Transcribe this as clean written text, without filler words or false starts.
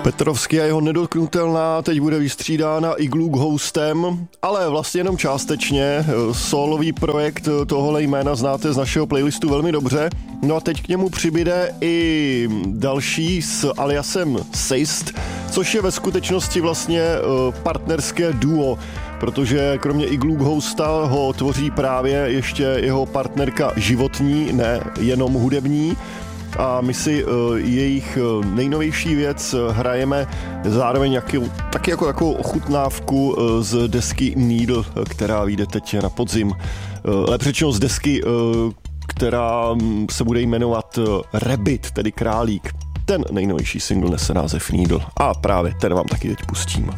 Petrovský a jeho Nedotknutelná teď bude vystřídána Igloo Ghostem, ale vlastně jenom částečně. Solový projekt tohohle jména znáte z našeho playlistu velmi dobře. No a teď k němu přibyde i další s aliasem Seist, což je ve skutečnosti vlastně partnerské duo, protože kromě Igloo Ghosta ho tvoří právě ještě jeho partnerka životní, ne jenom hudební. A my si jejich nejnovější věc hrajeme zároveň taky jako takovou ochutnávku z desky Needle, která vyjde teď na podzim. Lépe řečeno z desky, která se bude jmenovat Rabbit, tedy králík. Ten nejnovější single nese název Needle a právě ten vám taky teď pustím.